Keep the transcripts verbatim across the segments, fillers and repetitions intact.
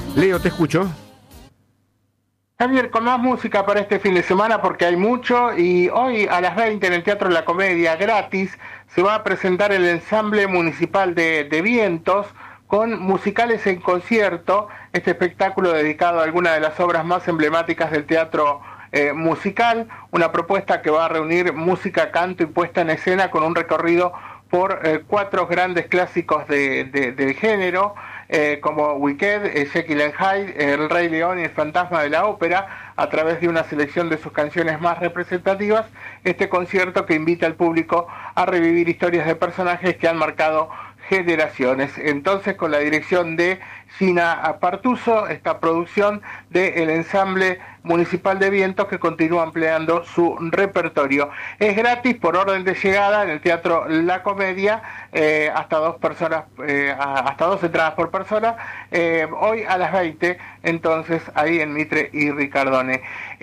Leo, te escucho. Javier, con más música para este fin de semana porque hay mucho, y hoy a las veinte en el Teatro La Comedia, gratis, se va a presentar el Ensamble Municipal de, de Vientos con musicales en concierto, este espectáculo dedicado a algunas de las obras más emblemáticas del teatro eh, musical, una propuesta que va a reunir música, canto y puesta en escena con un recorrido por eh, cuatro grandes clásicos de, de, del género, eh, como Wicked, eh, Jekyll and Hyde, El Rey León y El Fantasma de la Ópera, a través de una selección de sus canciones más representativas. Este concierto que invita al público a revivir historias de personajes que han marcado generaciones. Entonces, con la dirección de Gina Partuso, esta producción del Ensamble Municipal de Vientos, que continúa ampliando su repertorio. Es gratis por orden de llegada en el Teatro La Comedia, eh, hasta dos personas, eh, hasta dos entradas por persona, eh, hoy a las veinte, entonces ahí en Mitre y Ricardone.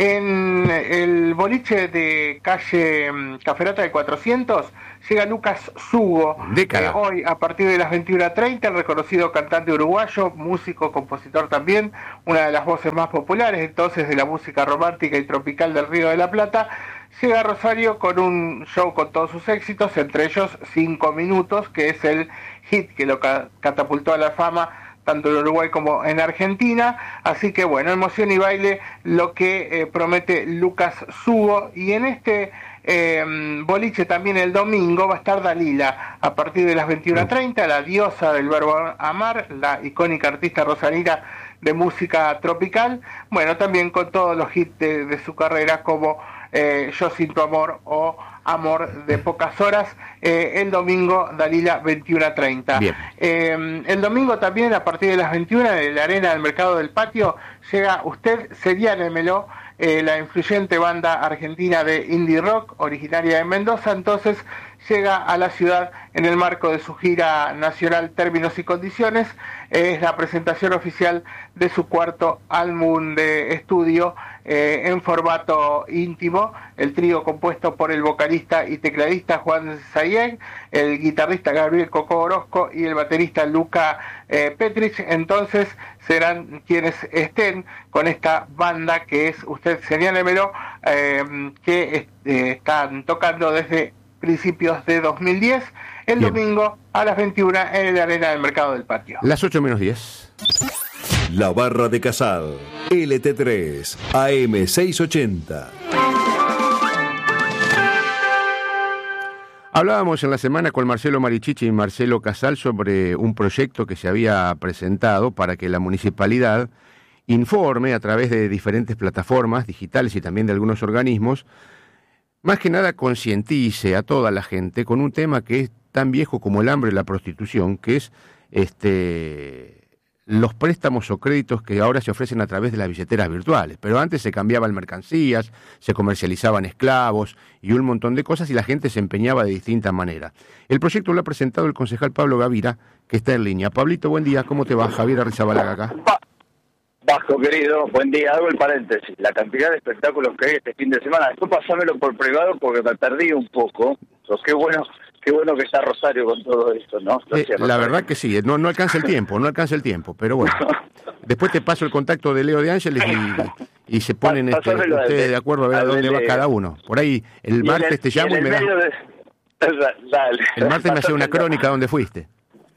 En el boliche de calle Caferata de cuatrocientos llega Lucas Sugo, eh, hoy a partir de las veintiuna treinta, el reconocido cantante uruguayo, músico, compositor también, una de las voces más populares entonces de la música romántica y tropical del Río de la Plata, llega a Rosario con un show con todos sus éxitos, entre ellos Cinco Minutos, que es el hit que lo ca- catapultó a la fama tanto en Uruguay como en Argentina. Así que bueno, emoción y baile, lo que eh, promete Lucas Sugo. Y en este eh, boliche también el domingo va a estar Dalila, a partir de las veintiuna treinta, la diosa del verbo amar, la icónica artista rosarina de música tropical, bueno, también con todos los hits de, de su carrera, como eh, Yo Sin Tu Amor o Amor de Pocas Horas. Eh, el domingo, Dalila, veintiuna treinta. Eh, el domingo también, a partir de las veintiuna, en la arena del Mercado del Patio, llega Usted Seríanemelo, eh, la influyente banda argentina de indie rock, originaria de Mendoza. Entonces llega a la ciudad en el marco de su gira nacional Términos y Condiciones. Es la presentación oficial de su cuarto álbum de estudio, eh, en formato íntimo. El trío compuesto por el vocalista y tecladista Juan Sayeg, el guitarrista Gabriel Coco Orozco y el baterista Luca eh, Petrich, entonces serán quienes estén con esta banda que es Usted Seríanemelo, eh, que eh, están tocando desde principios de dos mil diez, el Bien. domingo a las veintiuna en la arena del Mercado del Patio. Las ocho menos diez. La Barra de Casal, L T tres, A M seiscientos ochenta. Hablábamos en la semana con Marcelo Marichichi y Marcelo Casal sobre un proyecto que se había presentado para que la municipalidad informe a través de diferentes plataformas digitales y también de algunos organismos, más que nada concientice a toda la gente con un tema que es tan viejo como el hambre y la prostitución, que es este los préstamos o créditos que ahora se ofrecen a través de las billeteras virtuales. Pero antes se cambiaban mercancías, se comercializaban esclavos y un montón de cosas, y la gente se empeñaba de distinta manera. El proyecto lo ha presentado el concejal Pablo Gavira, que está en línea. Pablito, buen día. ¿Cómo te va? Javier Arrizabalaga acá. Vasco, querido, buen día. Hago el paréntesis. La cantidad de espectáculos que hay este fin de semana. Después pasámelo por privado porque me perdí un poco. Pero qué bueno, qué bueno que está Rosario con todo esto, ¿no? Eh, la verdad que sí. No, no alcanza el tiempo, no alcanza el tiempo. Pero bueno, después te paso el contacto de Leo de Ángeles y, y se ponen este, ustedes de, de acuerdo a ver a dónde va cada uno. Por ahí, el martes el, te llamo y, y me da... De... Dale. El martes me hace una crónica donde fuiste.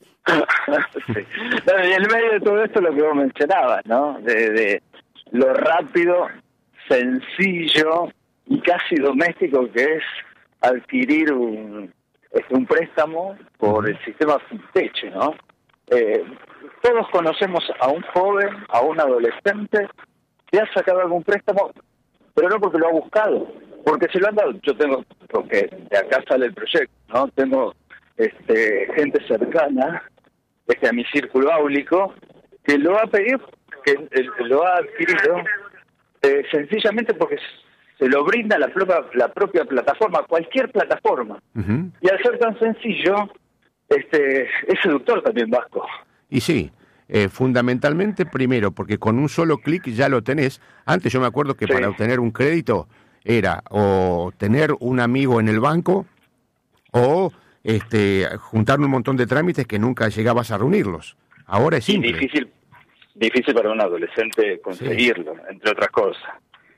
Sí. Bueno, y en medio de todo esto lo que vos mencionabas, ¿no? De, de lo rápido, sencillo y casi doméstico que es adquirir un, un préstamo por el sistema Fintech, ¿no? Eh, todos conocemos a un joven, a un adolescente que ha sacado algún préstamo, pero no porque lo ha buscado, porque se lo han dado. Yo tengo, porque de acá sale el proyecto, ¿no? Tengo este gente cercana este a mi círculo áulico que lo ha pedido, que eh, lo ha adquirido eh, sencillamente porque se lo brinda la propia la propia plataforma, cualquier plataforma. Uh-huh. Y al ser tan sencillo, este es seductor también, Vasco. Y sí, eh, fundamentalmente primero porque con un solo clic ya lo tenés. Antes yo me acuerdo que sí, para obtener un crédito era o tener un amigo en el banco o este juntar un montón de trámites que nunca llegabas a reunirlos. Ahora es simple. Y difícil, difícil para un adolescente conseguirlo, sí. entre otras cosas.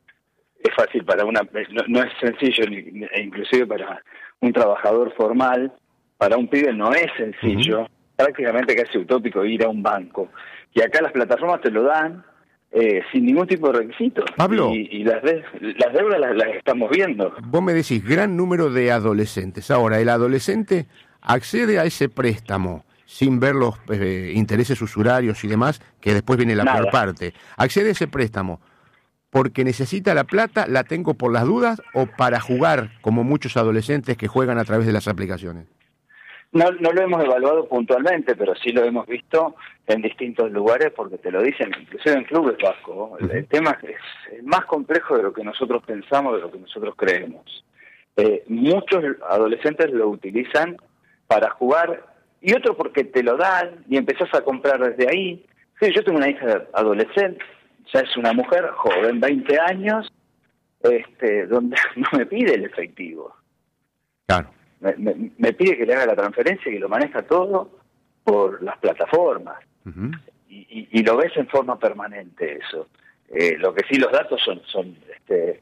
Es fácil para una, no, no es sencillo, ni, e inclusive para un trabajador formal, para un pibe no es sencillo, uh-huh. prácticamente casi utópico ir a un banco. Y acá las plataformas te lo dan eh, sin ningún tipo de requisito. Pablo, y, y las, de, las deudas las, las estamos viendo. Vos me decís, gran número de adolescentes. Ahora, el adolescente accede a ese préstamo sin ver los eh, intereses usurarios y demás, que después viene la peor parte. Accede a ese préstamo porque necesita la plata, la tengo por las dudas, o para jugar, como muchos adolescentes que juegan a través de las aplicaciones. No, no lo hemos evaluado puntualmente, pero sí lo hemos visto en distintos lugares, porque te lo dicen, inclusive en clubes vascos. El, el tema es, es más complejo de lo que nosotros pensamos, de lo que nosotros creemos. Eh, muchos adolescentes lo utilizan para jugar, y otro porque te lo dan y empezás a comprar desde ahí. Sí, yo tengo una hija adolescente, ya es una mujer joven, veinte años, este, donde no me pide el efectivo. Claro. Me, me, me pide que le haga la transferencia y que lo maneja todo por las plataformas. Uh-huh. y, y, y lo ves en forma permanente eso. Eh, lo que sí, los datos son, son este,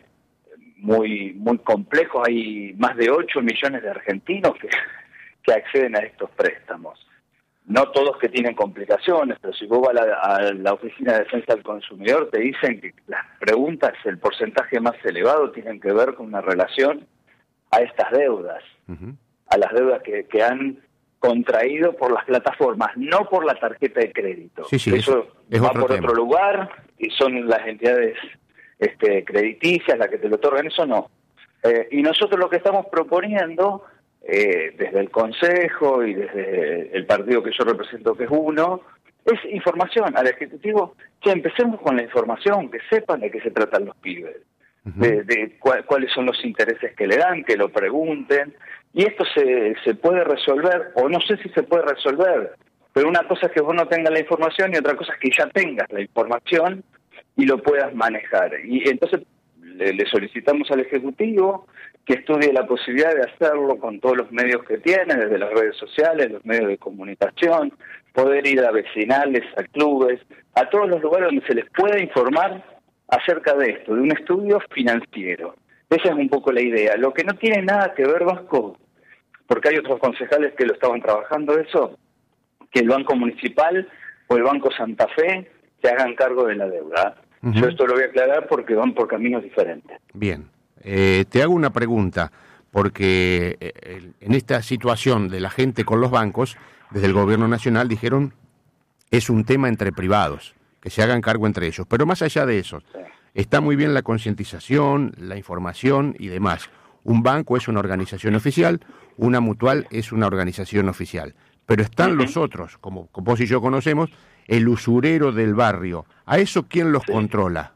muy, muy complejos. Hay más de ocho millones de argentinos que... que acceden a estos préstamos. No todos que tienen complicaciones, pero si vos vas a la, a la Oficina de Defensa del Consumidor, te dicen que las preguntas, el porcentaje más elevado, tienen que ver con una relación a estas deudas, uh-huh. a las deudas que, que han contraído por las plataformas, no por la tarjeta de crédito. Sí, sí, eso es, es va otro por tema. Otro lugar, y son las entidades este, crediticias las que te lo otorgan, eso no. Eh, y nosotros lo que estamos proponiendo... Eh, desde el Consejo y desde el partido que yo represento, que es uno, es información al Ejecutivo. Que empecemos con la información, que sepan de qué se tratan los pibes, uh-huh. de, de cu- cuáles son los intereses que le dan, que lo pregunten, y esto se, se puede resolver, o no sé si se puede resolver, pero una cosa es que vos no tengas la información y otra cosa es que ya tengas la información y lo puedas manejar. Y entonces le, le solicitamos al Ejecutivo que estudie la posibilidad de hacerlo con todos los medios que tiene, desde las redes sociales, los medios de comunicación, poder ir a vecinales, a clubes, a todos los lugares donde se les pueda informar acerca de esto, de un estudio financiero. Esa es un poco la idea. Lo que no tiene nada que ver, Vasco, porque hay otros concejales que lo estaban trabajando eso, que el Banco Municipal o el Banco Santa Fe se hagan cargo de la deuda. Uh-huh. Yo esto lo voy a aclarar porque van por caminos diferentes. Bien. Eh, te hago una pregunta, porque eh, en esta situación de la gente con los bancos, desde el gobierno nacional dijeron es un tema entre privados, que se hagan cargo entre ellos. Pero más allá de eso, sí. está muy bien la concientización, la información y demás. Un banco es una organización oficial, una mutual es una organización oficial. Pero están uh-huh. los otros, como, como vos y yo conocemos, el usurero del barrio. ¿A eso quién los sí. controla?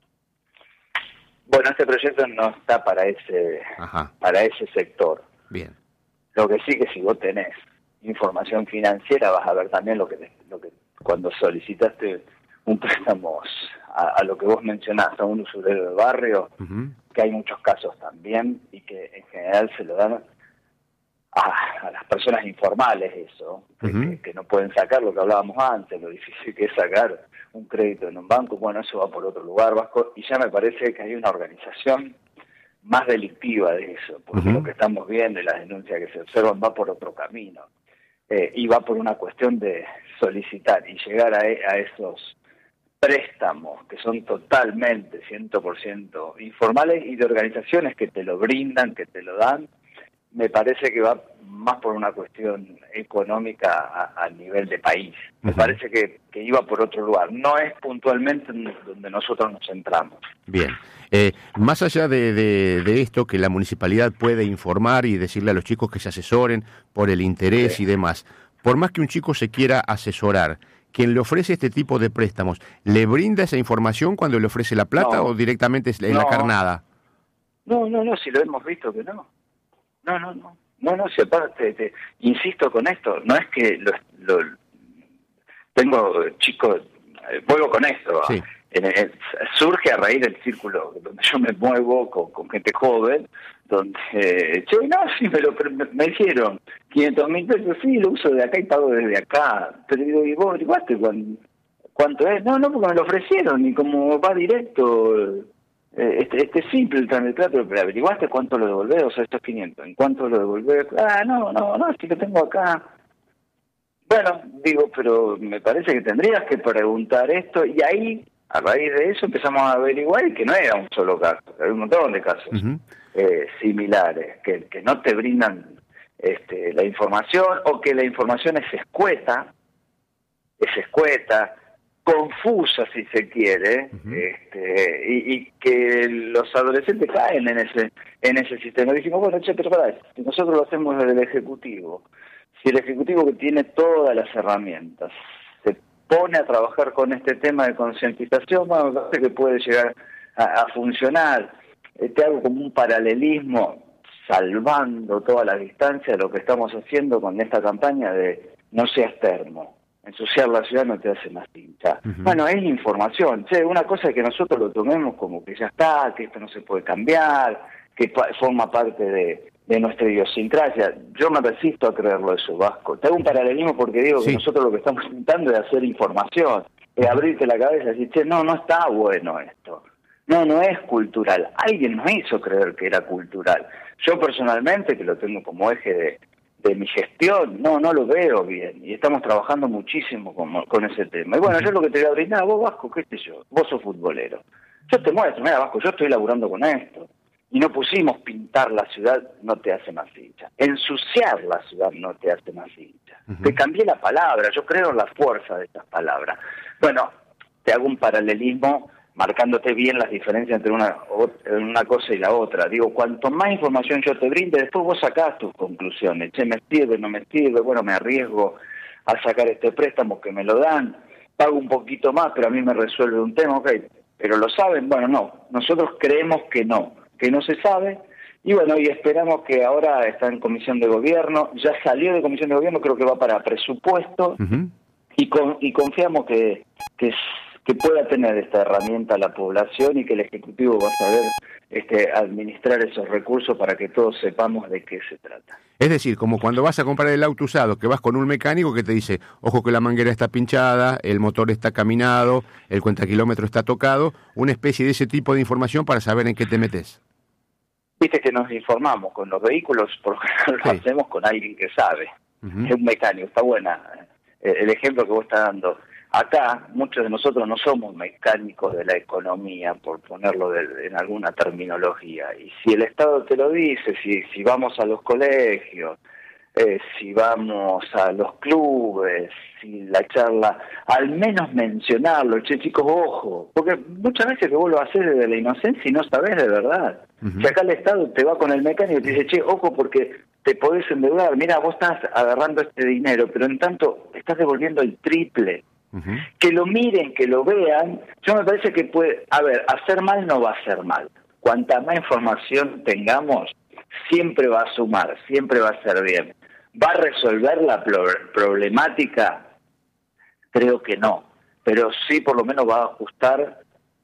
Bueno, este proyecto no está para ese Ajá. para ese sector. Bien. Lo que sí que si vos tenés información financiera vas a ver también lo que te, lo que cuando solicitaste un préstamo a, a lo que vos mencionás, a un usurero del barrio, uh-huh. que hay muchos casos también y que en general se lo dan a, a las personas informales eso, que, uh-huh. que, que no pueden sacar lo que hablábamos antes, lo difícil que es sacar un crédito en un banco. Bueno, eso va por otro lugar, Vasco, y ya me parece que hay una organización más delictiva de eso, porque uh-huh. lo que estamos viendo y las denuncias que se observan va por otro camino, eh, y va por una cuestión de solicitar y llegar a, a esos préstamos que son totalmente, cien por ciento informales y de organizaciones que te lo brindan, que te lo dan. Me parece que va más por una cuestión económica a, a nivel de país. Me uh-huh. parece que, que iba por otro lugar. No es puntualmente donde nosotros nos centramos. Bien. Eh, más allá de, de, de esto, que la municipalidad puede informar y decirle a los chicos que se asesoren por el interés sí. y demás, por más que un chico se quiera asesorar, quien le ofrece este tipo de préstamos, ¿le brinda esa información cuando le ofrece la plata no. o directamente es en no. la carnada? No, no, no, si lo hemos visto que no. No, no, no, no, no, si aparte, te, insisto con esto, no es que lo, lo tengo chicos, eh, vuelvo con esto, sí. en el, surge a raíz del círculo donde yo me muevo con, con gente joven, donde, eh, che, no, sí, me, lo, me, me hicieron quinientos mil pesos, sí, lo uso de acá y pago desde acá, pero digo, y vos averiguaste cuando, ¿Cuánto es? No, no, porque me lo ofrecieron y como va directo, eh, este, este es simple el trámite, pero averiguaste cuánto lo devolvés, o sea, estos quinientos, ¿en cuánto lo devolvés? Ah, no, no, no, si lo tengo acá. Bueno, digo, pero me parece que tendrías que preguntar esto, y ahí, a raíz de eso, empezamos a averiguar y que no era un solo caso, que hay un montón de casos uh-huh. eh, similares, que, que no te brindan este, la información, o que la información es escueta, es escueta, confusa si se quiere, uh-huh. este, y, y que los adolescentes caen en ese en ese sistema. Dijimos, bueno, che, pero pará, si nosotros lo hacemos desde el Ejecutivo, si el Ejecutivo que tiene todas las herramientas se pone a trabajar con este tema de concientización, bueno, me parece que puede llegar a, a funcionar. Eh, te hago como un paralelismo, salvando toda la distancia de lo que estamos haciendo con esta campaña de no seas termo. Ensuciar la ciudad no te hace más tinta. Uh-huh. Bueno, es información. Che, una cosa es que nosotros lo tomemos como que ya está, que esto no se puede cambiar, que pa- forma parte de, de nuestra idiosincrasia. Yo me resisto a creerlo eso, Vasco. Te hago un paralelismo porque digo sí. que nosotros lo que estamos intentando es hacer información, es abrirte la cabeza y decir, che, no, no está bueno esto. No, no es cultural. Alguien nos hizo creer que era cultural. Yo personalmente, que lo tengo como eje de... de mi gestión, no, no lo veo bien, y estamos trabajando muchísimo con, con ese tema. Y bueno, yo lo que te voy a brindar, vos Vasco, qué sé yo, vos sos futbolero. Yo te muestro, mira Vasco, yo estoy laburando con esto, y no pusimos pintar la ciudad no te hace más hincha, ensuciar la ciudad no te hace más hincha. Uh-huh. Te cambié la palabra, yo creo en la fuerza de estas palabras. Bueno, te hago un paralelismo marcándote bien las diferencias entre una, una cosa y la otra. Digo, cuanto más información yo te brinde, después vos sacás tus conclusiones. Che, me sirve, no me sirve, bueno, me arriesgo a sacar este préstamo que me lo dan, pago un poquito más, pero a mí me resuelve un tema, ok, pero ¿lo saben? Bueno, no, nosotros creemos que no, que no se sabe, y bueno, y esperamos que ahora está en comisión de gobierno, ya salió de comisión de gobierno, creo que va para presupuesto, uh-huh. y, con, y confiamos que, que es, que pueda tener esta herramienta la población y que el Ejecutivo va a saber este, administrar esos recursos para que todos sepamos de qué se trata. Es decir, como cuando vas a comprar el auto usado, que vas con un mecánico que te dice, ojo que la manguera está pinchada, el motor está caminado, el cuentakilómetro está tocado, una especie de ese tipo de información para saber en qué te metes. Viste que nos informamos con los vehículos, por lo general lo sí. hacemos con alguien que sabe, uh-huh. es un mecánico, está buena el ejemplo que vos estás dando. Acá, muchos de nosotros no somos mecánicos de la economía, por ponerlo de, en alguna terminología. Y si el Estado te lo dice, si, si vamos a los colegios, eh, si vamos a los clubes, si la charla, al menos mencionarlo, che, chicos, ojo. Porque muchas veces que vos lo haces desde la inocencia y no sabés de verdad. Uh-huh. Si acá el Estado te va con el mecánico y te dice, che, ojo, porque te podés endeudar. Mira, vos estás agarrando este dinero, pero en tanto estás devolviendo el triple. Uh-huh. Que lo miren, que lo vean. Yo me parece que puede, a ver, hacer mal no va a ser mal. Cuanta más información tengamos, siempre va a sumar, siempre va a ser bien. ¿Va a resolver la pro- problemática? Creo que no, pero sí por lo menos va a ajustar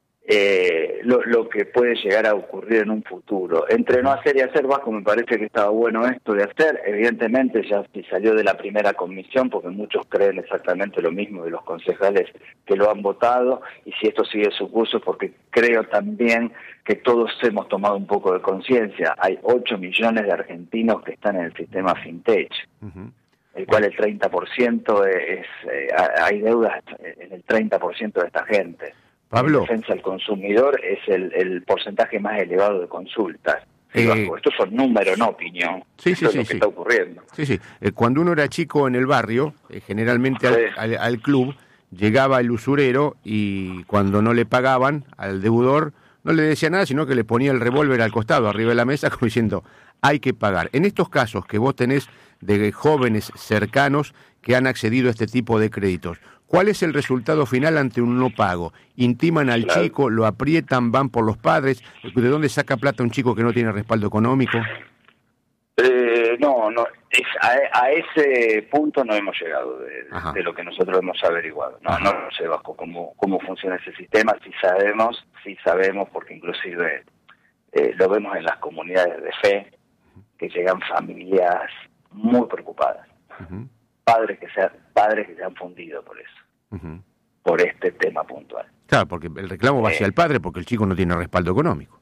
eh, lo, lo que puede llegar a ocurrir en un futuro. Entre no hacer y hacer, Vasco, me parece que estaba bueno esto de hacer. Evidentemente ya si salió de la primera comisión, porque muchos creen exactamente lo mismo de los concejales que lo han votado, y si esto sigue su curso, porque creo también que todos hemos tomado un poco de conciencia. Hay ocho millones de argentinos que están en el sistema FinTech. Uh-huh. El cual el treinta por ciento es, eh, hay deudas en el treinta por ciento de esta gente. Pablo. La defensa del consumidor es el, el porcentaje más elevado de consultas. Eh, Estos son números, no opinión. Sí, sí, Esto sí, es lo que sí. está ocurriendo. Sí, sí. Eh, cuando uno era chico en el barrio, eh, generalmente al, Sí. al, al club llegaba el usurero y cuando no le pagaban al deudor, no le decía nada, sino que le ponía el revólver al costado, arriba de la mesa, como diciendo, hay que pagar. En estos casos que vos tenés de jóvenes cercanos que han accedido a este tipo de créditos, ¿cuál es el resultado final ante un no pago? ¿Intiman al Claro. chico, lo aprietan, van por los padres? ¿De dónde saca plata un chico que no tiene respaldo económico? Eh, no, no, es a, a ese punto no hemos llegado de, de lo que nosotros hemos averiguado. No, Ajá. no sé, Vasco, cómo, cómo funciona ese sistema. Sí sabemos, sí sabemos, porque inclusive eh, lo vemos en las comunidades de fe, que llegan familias muy preocupadas. Uh-huh. Padres que se, padres que se han fundido por eso. Uh-huh. por este tema puntual. Claro, porque el reclamo va hacia Eh, el padre porque el chico no tiene respaldo económico.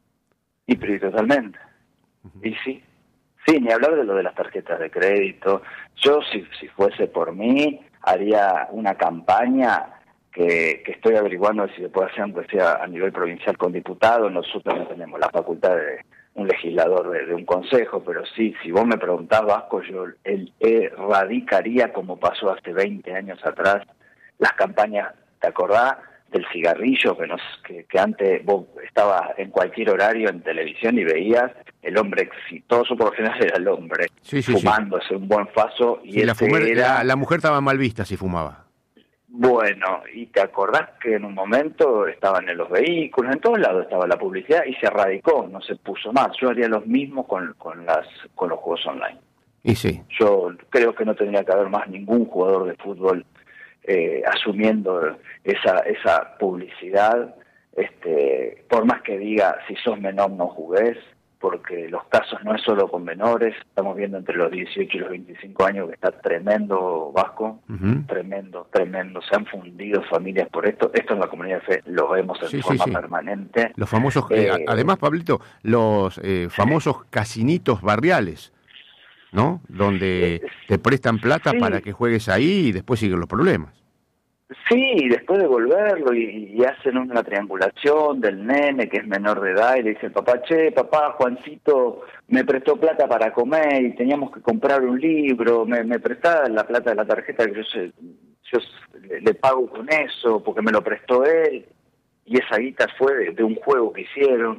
Y pero y totalmente. Uh-huh. Y sí, sí, ni hablar de lo de las tarjetas de crédito. Yo, si, si fuese por mí, haría una campaña que, que estoy averiguando si se puede hacer, aunque sea a nivel provincial con diputados. Nosotros no tenemos la facultad de un legislador de, de un consejo, pero sí, si vos me preguntás, Vasco, yo el, erradicaría, como pasó hace veinte años atrás, las campañas, ¿te acordás? Del cigarrillo, que, nos, que, que antes vos estabas en cualquier horario en televisión y veías el hombre exitoso, por lo general era el hombre, sí, sí, fumándose sí. un buen faso. Y sí, la, fumer, era... la, la mujer estaba mal vista si fumaba. Bueno, y te acordás que en un momento estaban en los vehículos, en todos lados estaba la publicidad y se erradicó, no se puso más. Yo haría lo mismo con, con, las, con los juegos online. Y sí. Yo creo que no tendría que haber más ningún jugador de fútbol eh, asumiendo esa, esa publicidad, este, por más que diga si sos menor no jugués, porque los casos no es solo con menores, estamos viendo entre los dieciocho y los veinticinco años que está tremendo, Vasco, uh-huh. tremendo, tremendo, se han fundido familias por esto, esto en la comunidad de fe lo vemos en sí, forma sí, sí. permanente. Los famosos, eh, eh, además, Pablito, los eh, famosos sí. casinitos barriales, ¿no? Donde te prestan plata sí. para que juegues ahí y después siguen los problemas. Sí, y después devolverlo y, y hacen una triangulación del nene que es menor de edad y le dice el papá, che, papá, Juancito me prestó plata para comer y teníamos que comprar un libro, me, me prestaba la plata de la tarjeta que yo, se, yo le, le pago con eso porque me lo prestó él y esa guita fue de, de un juego que hicieron.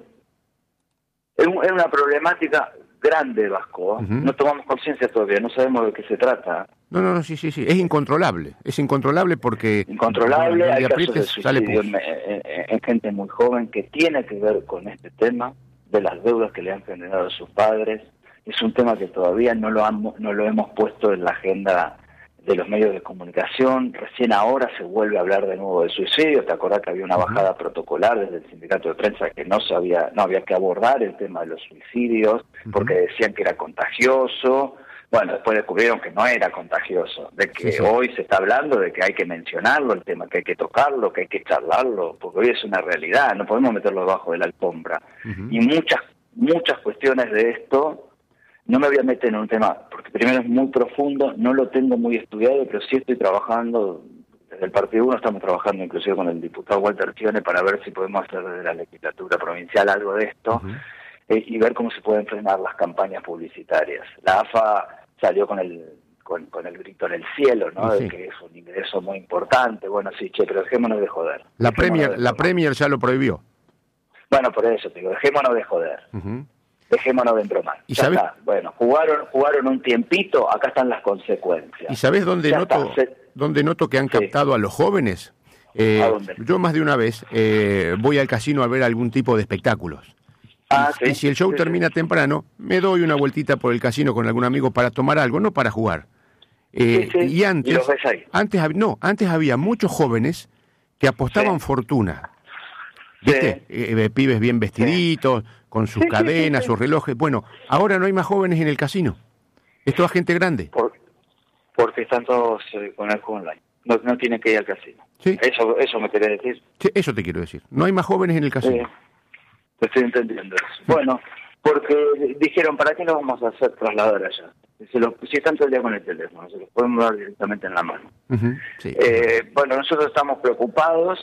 Es, un, es una problemática grande, Vasco, ¿eh? Uh-huh. No tomamos conciencia todavía, no sabemos de qué se trata. No, no, no, sí, sí, sí, es incontrolable, es incontrolable porque... Incontrolable, hay casos de suicidio en, en, en gente muy joven que tiene que ver con este tema, de las deudas que le han generado a sus padres. Es un tema que todavía no lo, han, no lo hemos puesto en la agenda de los medios de comunicación. Recién ahora se vuelve a hablar de nuevo de suicidio. ¿Te acordás que había una bajada uh-huh. protocolar desde el sindicato de prensa que no sabía, no había que abordar el tema de los suicidios uh-huh. porque decían que era contagioso? Bueno, después descubrieron que no era contagioso, de que sí, sí. hoy se está hablando de que hay que mencionarlo, el tema, que hay que tocarlo, que hay que charlarlo, porque hoy es una realidad, no podemos meterlo debajo de la alfombra. Uh-huh. Y muchas, muchas cuestiones de esto, no me voy a meter en un tema, porque primero es muy profundo, no lo tengo muy estudiado, pero sí estoy trabajando, desde el Partido Uno estamos trabajando inclusive con el diputado Walter Fione para ver si podemos hacer desde la legislatura provincial algo de esto. Uh-huh. Y ver cómo se pueden frenar las campañas publicitarias. La A F A salió con el con, con el grito en el cielo, ¿no? Sí. De que es un ingreso muy importante. Bueno, sí, che, pero dejémonos de joder. La Premier, de la Premier ya lo prohibió. Bueno, por eso te digo, dejémonos de joder. Uh-huh. Dejémonos de embromar. ¿Y ya sabes? Está. Bueno, jugaron jugaron un tiempito, acá están las consecuencias. ¿Y sabés dónde ya noto Se... dónde noto que han sí. captado a los jóvenes? Eh, ¿A dónde? Yo más de una vez eh, voy al casino a ver algún tipo de espectáculos. Ah, y, sí, y si el show sí, termina sí. temprano, me doy una vueltita por el casino con algún amigo para tomar algo, no para jugar. Eh, sí, sí. Y antes, ¿Y los ves ahí? antes, no, antes había muchos jóvenes que apostaban sí. fortuna. ¿Viste? Sí. Eh, eh, pibes bien vestiditos, sí. con sus sí, cadenas, sí, sí, sus relojes. Bueno, ahora no hay más jóvenes en el casino. Es toda gente grande. Por, porque están todos eh, con el juego online. No, no tienen que ir al casino. Sí. Eso, eso me querés decir. Sí, eso te quiero decir. No hay más jóvenes en el casino. Sí. Te estoy entendiendo eso. Bueno, porque dijeron, ¿para qué lo vamos a hacer trasladar allá? Se los, si están todo el día con el teléfono, se los podemos dar directamente en la mano. Uh-huh, sí. eh, bueno, nosotros estamos preocupados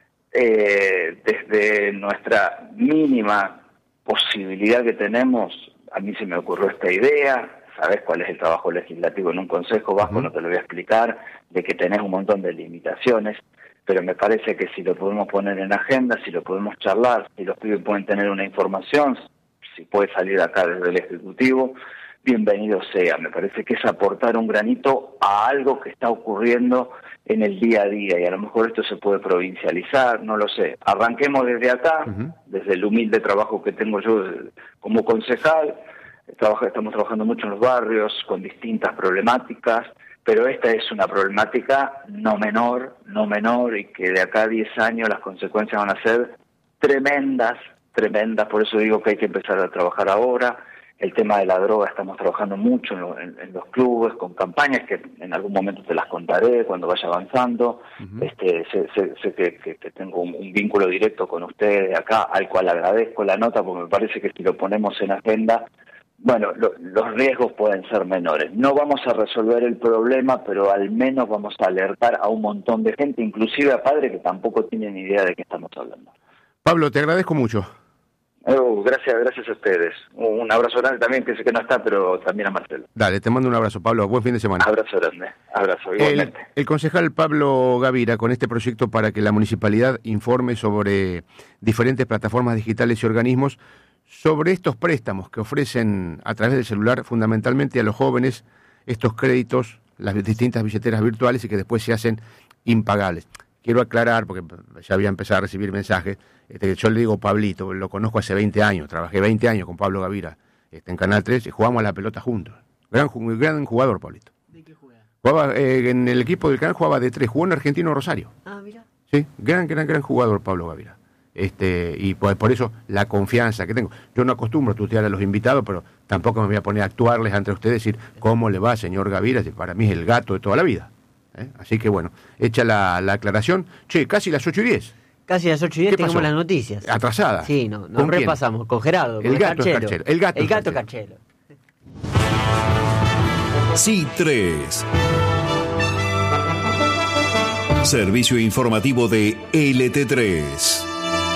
eh, desde nuestra mínima posibilidad que tenemos. A mí se me ocurrió esta idea. ¿Sabés cuál es el trabajo legislativo en un consejo? Vasco, uh-huh. no te lo voy a explicar, de que tenés un montón de limitaciones. Pero me parece que si lo podemos poner en agenda, si lo podemos charlar, si los pibes pueden tener una información, si puede salir acá desde el Ejecutivo, bienvenido sea. Me parece que es aportar un granito a algo que está ocurriendo en el día a día, y a lo mejor esto se puede provincializar, no lo sé. Arranquemos desde acá, uh-huh. desde el humilde trabajo que tengo yo como concejal. Trabaja, estamos trabajando mucho en los barrios, con distintas problemáticas, pero esta es una problemática no menor, no menor, y que de acá a diez años las consecuencias van a ser tremendas, tremendas. Por eso digo que hay que empezar a trabajar ahora. El tema de la droga estamos trabajando mucho en, en, en los clubes, con campañas que en algún momento te las contaré cuando vaya avanzando. Uh-huh. Este, sé, sé, sé que, que, que tengo un, un vínculo directo con ustedes acá, al cual agradezco la nota, porque me parece que si lo ponemos en agenda, bueno, lo, los riesgos pueden ser menores. No vamos a resolver el problema, pero al menos vamos a alertar a un montón de gente, inclusive a padres que tampoco tienen idea de qué estamos hablando. Pablo, te agradezco mucho. Oh, gracias, gracias a ustedes. Un abrazo grande también, que sé que no está, pero también a Marcelo. Dale, te mando un abrazo, Pablo. Buen fin de semana. Abrazo grande, abrazo, igualmente. El, el concejal Pablo Gavira, con este proyecto para que la municipalidad informe sobre diferentes plataformas digitales y organismos sobre estos préstamos que ofrecen a través del celular fundamentalmente a los jóvenes, estos créditos, las distintas billeteras virtuales y que después se hacen impagables. Quiero aclarar, porque ya había empezado a recibir mensajes, este, yo le digo Pablito, lo conozco hace veinte años, trabajé veinte años con Pablo Gavira este, en Canal tres y jugamos a la pelota juntos. Gran, gran jugador, Pablito. ¿De qué juega? Jugaba, eh, en el equipo del Canal jugaba de tres, jugó en Argentino Rosario. Ah, mira. Sí, gran, gran, gran jugador Pablo Gavira. Este, y por, por eso la confianza que tengo. Yo no acostumbro a tutear a los invitados, pero tampoco me voy a poner a actuarles ante ustedes y decir, ¿cómo le va, señor Gavira? Para mí es el gato de toda la vida. ¿Eh? Así que bueno, hecha la, la aclaración. Che, casi las ocho y diez. Casi las ocho y diez tenemos las noticias. Atrasada. Sí, no, nos repasamos. Con Gerardo, con el, el gato Carchelo. Carchelo. El gato, el gato Carchelo. C tres. Servicio informativo de L T tres.